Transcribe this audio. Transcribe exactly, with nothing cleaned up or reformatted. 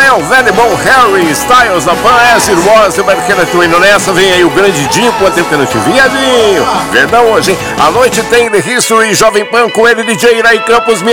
é o velho bom Harry Styles, a Pan Acid Was, o Barqueira indo nessa, vem aí o grande Dinho com a alternativa. Viadinho, verdão hoje, hein? A noite tem The History, Jovem Pan com ele, D J Iraí Campos,